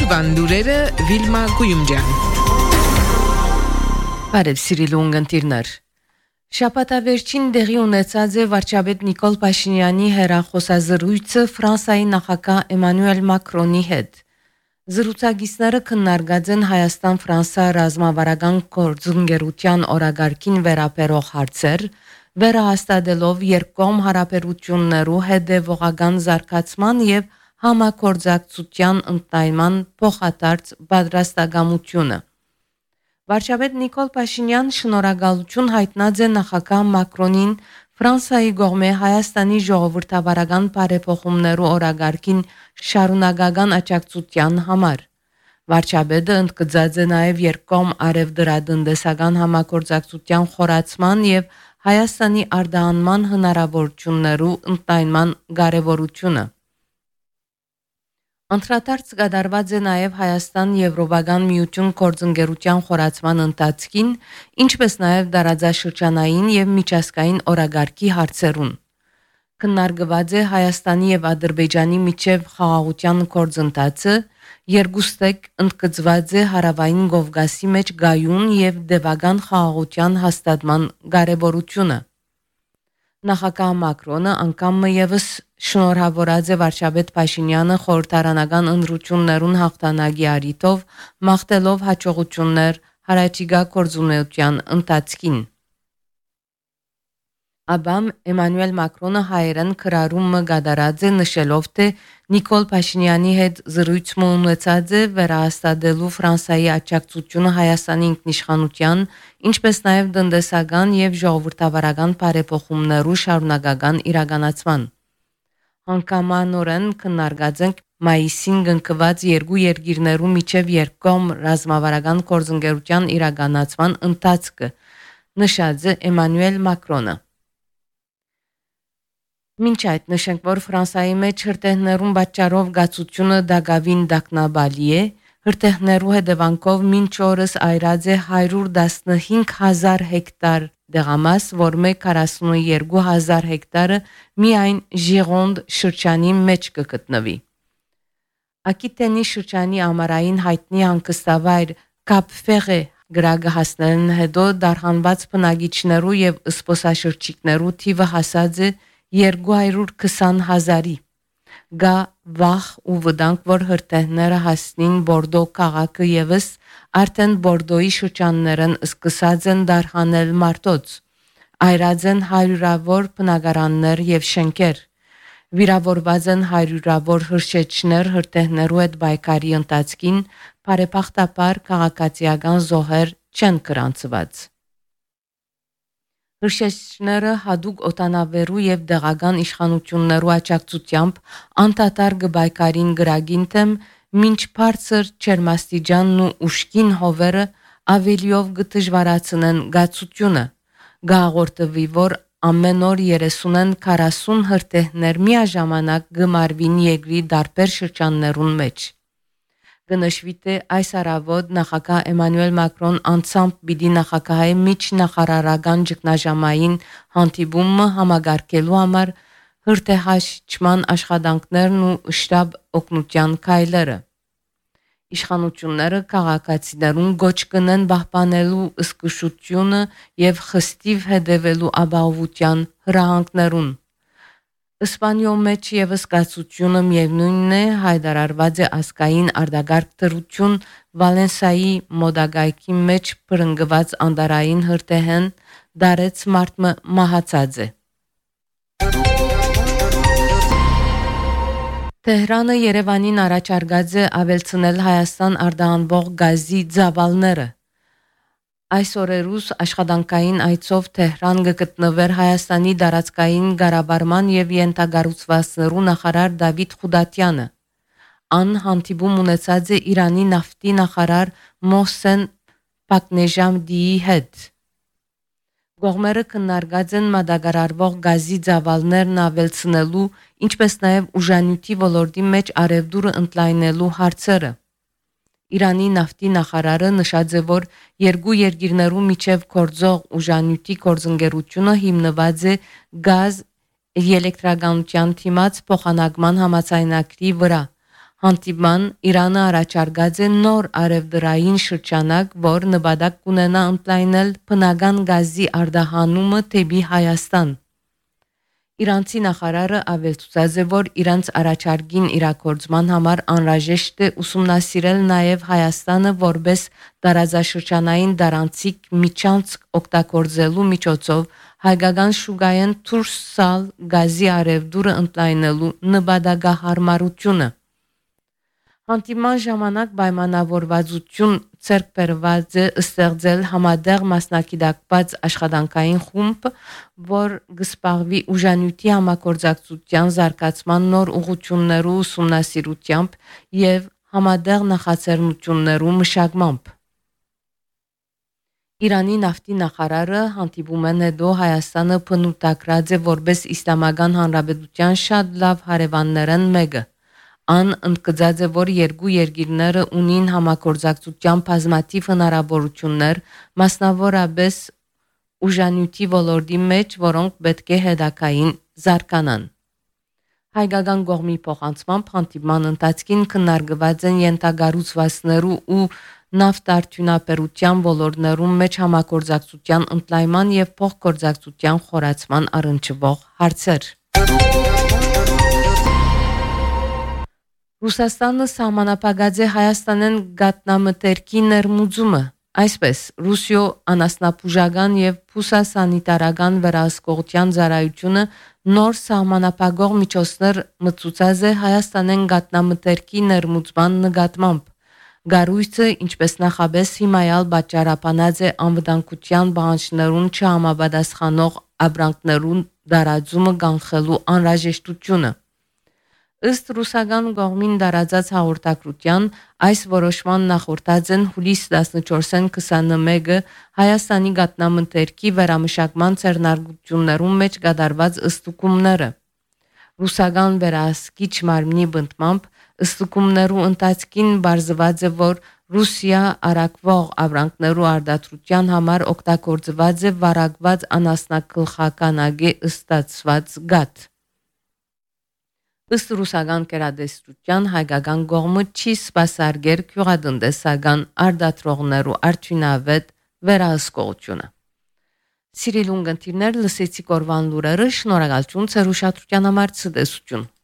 Օրվան լուրերը Վիլմա Գույումջյան։ Բարև սիրելի ունգընտիրներ։ Շաբաթավերջին դեղի ունեցած է վարչապետ Նիկոլ Փաշինյանի հեռախոսազրույցը Ֆրանսիայի նախագահ Էմանուել Մակրոնի հետ։ Զրուցակիցները քննարկած են Հայաստան-Ֆրանսիա ռազմավարական գործընկերության օրագարկին վերաբերող հարցեր, վերահաստատելով երկկողմ հարաբերություններու հետևողական զարգացման եւ համագործակցության ընդայնման փոխադարձ պատրաստակամությունը։ Վարչապետ Նիկոլ Փաշինյան շնորհակալություն հայտնած է նախագահ Մակրոնին Ֆրանսիայի կողմէ Հայաստանի ժողովրդավարական բարեփոխումներու օրագարկին շարունակական աջակցության համար։ Վարչապետը ընդգծած է նաև երկկողմ արևդրատնտեսական համագործակցության խորացման եւ Հայաստանի արտահանման հնարավորություններու ընդայնման կարեւորությունը։ Անդրադարձ կատարված է նաև Հայաստան-Եվրոպական միություն գործընկերության խորացման ընթացքին, ինչպես նաև դարաձաշրջանային եւ միջազգային օրագարկի հարցերուն։ Քննարկված է Հայաստանի եւ Ադրբեջանի միջև խաղաղության գործընթացը, երկուստեք ընդգծված է Հարավային Կովկասի մեջ գայուն եւ դեպական խաղաղության հաստատման կարեւորությունը։ Նախագահ Մակրոնը անգամ եւս շնորհավորած է վարչապետ Փաշինյանը խորհրդարանական ընտրություններուն հաղթանակի առիթով, մաղթելով հաջողություններ հարաճիգա գործունեության ընթացքին։ Աբամ Էմանուել Մակրոնը հայերեն քրարումը կատարած է նշելով, թե Նիկոլ Փաշինյանի հետ զրույցը ունեցած է վերահաստատելու Ֆրանսիայի աջակցությունը Հայաստանի ինքնիշխանության, ինչպես նաև տնտեսական եւ ժողովրդավարական բարեփոխումներու շարունակական իրականացման։ Հանգամանորեն քննարկած ենք մայիսին կնքված երկու երկիրներու միջև երկկողմ ռազմավարական գործընկերության իրականացման ընթացքը, նշած է Էմանուել Մակրոնը։ Մինչ այդ նշենք, որ Ֆրանսիայի մեջ հրթեհներուն պատճառով գացությունը դակավին դակնաբալի է, հրթեհներու հետևանքով մինչ օրս այրած է 115,000 հեկտար դեղամաս, որ 42,000 հեկտարը միայն Ժիրոնդ շրջանի մեջ կգտնվի։ Ակիտենի շրջանի ամառային հայտնի հանգստավայր Կապ Ֆեղե գրագը հասնելն հետո դարհանված բնակիչներու եւ սպոսաշրջիկներու թիվը հասած է 220,000-ի։ Գա վախ ու վտանգ, որ հրթեհները հասնին Բորդո քաղաքը եւս արդեն Բորդոյի շրջաններն սկսած են դարհանել մարտոց։ Այրած են հարյուրավոր բնակարաններ եւ շենքեր։ Վիրավորված են հարյուրավոր հրշեջներ հրթեհներու հետ բայկարի ընթացքին, բարեբախտաբար քաղաքացիական զոհեր չեն գրանցված։ Հրշեջները հadouk օտանավերու եւ դեղական իշխանություններու աջակցությամբ անդադար գբայկարին գրագին թեմ, մինչ բարձր ջերմաստիճանն ու ուշքին հովերը ավելիով գդժվարացնեն գացությունը։ Գաղորդվի, որ ամեն օր 30-ն 40 հրթեհներ միաժամանակ գմարվին երկրի դարբեր շրջաններուն մեջ։ Կնշվի թե այս առավոտ նախագահ Էմանուել Մակրոն անցամբ պիտի նախագահի միջնախարարական ճգնաժամային հանդիպումը համագարկելու համար հրթեհաշճման աշխատանքներն ու շտաբ օգնության քայլերը։ Իշխանությունները քաղաքացիներուն գոչ կնեն պահպանելու զգուշությունը եւ խստիվ հետևելու ապահովության հրահանգներուն։ Իսպանիո մեջ եւս գացությունը միևնույնն է հայտարարված է ազգային արտագարկ դրություն Վալենսիայի մոդագայքի մեջ բռնկված անդարային հրթեհեն դարեց մարտը մահացած է։ Թեհրանը Երևանին առաջարկած է ավելցնել Հայաստան արտահանվող գազի ծավալները։ Այս օրերուս աշխատանքային այցով Թեհրան կգտնվեր Հայաստանի դարածքային ղարաբարման եւ յենթագառուցվածքներու նախարար Դավիթ Խուդատյանը։ Ան հանդիպում ունեցած է Իրանի նավթի նախարար Մոհսեն Պակնեժամդիի հետ։ Կողմերը քննարկած են մատակարարվող գազի ծավալներն ավելցնելու, ինչպես նաև ուժանյութի ոլորտի մեջ արևդուրը ընդլայնելու հարցերը։ Իրանի նավթի նախարարը նշած է, որ երկու երկիրներու միջև գործող ուժանյութի գործընկերությունը հիմնված է գազ էլեկտրականության թիմաց փոխանակման համաձայնագրի վրա, Հանդիպման Իրանը առաջարկած է նոր արևդրային շրջանակ, որ նպատակ կունենա ընդլայնել բնական գազի արտահանումը դեպի Հայաստան։ Իրանցի նախարարը ավելցուած է, որ իրանց առաջարկին իրագործման համար անհրաժեշտ է ուսումնասիրել նաև Հայաստանը որպես տարածաշրջանային դարանցիկ միջանցք օգտագործելու միջոցով հայկական շուկայեն դուրս սալ գազի արևդուրը ընդլայնելու նպատակահարմարությունը։ Հանդիպման ժամանակ պայմանավորվածություն ձեռք բերված է ստեղծել համատեղ մասնակցված աշխատանքային խումբ, որ կզբաղվի ուժանյութի համագործակցության զարգացման նոր ուղղություններու ուսումնասիրությամբ եւ համատեղ նախաձեռնություններու մշակմամբ։ Իրանի նավթի նախարարը հանդիպումեն հետո Հայաստանը բնութագրած է որպես Իսլամական Հանրապետության շատ լավ հարևաններն մեկը։ Ան ընդգծած է, որ երկու երկիրները ունին համագործակցության բազմաթիվ հնարավորություններ, մասնավորապես ուժանյութի ոլորտի մեջ, որոնք պետք է հետագային զարգանան։ Հայկական կողմի փոխանցմամբ հանդիպման ընթացքին քննարկված են ենթակառուցվածքներու ու նավթարդյունաբերության ոլորտներում մեջ համագործակցության ընդլայնման եւ փոխգործակցության խորացման առնչվող հարցեր։ Ռուսաստանը սահմանապահած է Հայաստանեն գատնամթերքի ներմուծումը, այսպես Ռուսիո անասնապուժական եւ փուսասանիտարական վերահսկողության ծառայությունը նոր սահմանապահող միջոցներ մտցուցած է Հայաստանեն գատնամթերքի ներմուծման նկատմամբ։ Գարույցը ինչպես նախաբես հիմայալ պատճառաբանած է անվտանգության պահանջներուն չհամապատասխանող ապրանքներուն դարաձումը կանխելու անհրաժեշտությունը։ Ըստ ռուսական կողմին դարածած հաղորդակցության այս որոշման նախորդած են հուլիս 14-ին 21-ը Հայաստանի գատնամթերքի վերամշակման ցերնարգություններում մեջ կատարված ըստուկումները։ Ռուսական վերահսկիչ մարմնի բնդմամբ ըստուկումներու ընթացքին բարձված է, որ Ռուսիա արակվող ապրանքներու արտադրության համար օգտագործված է վարակված անասնագլխականագի ստացված գաթ։ Ըստ ռուսական կերադեստրության հայկական կողմը չի սպասարկել գյուղատնտեսական արտադրողներու արդյունավետ վերահսկողությունը։ Սիրելի ունգընտիրներ, լսեցիք օրվան լուրերը, շնորհակալություն ձեր ուշադրության համար, ցտեսություն։